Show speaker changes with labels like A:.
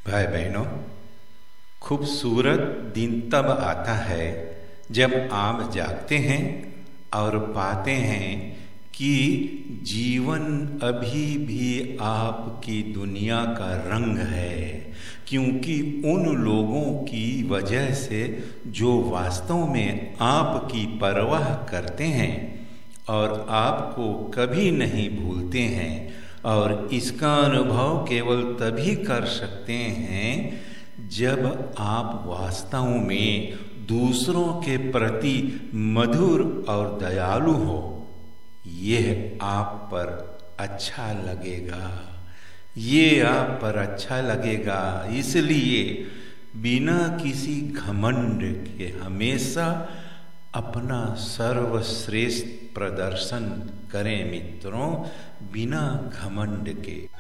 A: भाई बहनों, खूबसूरत दिन तब आता है जब आप जागते हैं और पाते हैं कि जीवन अभी भी आपकी दुनिया का रंग है, क्योंकि उन लोगों की वजह से जो वास्तव में आपकी परवाह करते हैं और आपको कभी नहीं भूलते हैं, और इसका अनुभव केवल तभी कर सकते हैं जब आप वास्तव में दूसरों के प्रति मधुर और दयालु हो। यह आप पर अच्छा लगेगा, ये आप पर अच्छा लगेगा। इसलिए बिना किसी घमंड के हमेशा अपना सर्वश्रेष्ठ प्रदर्शन करें मित्रों, बिना घमंड के।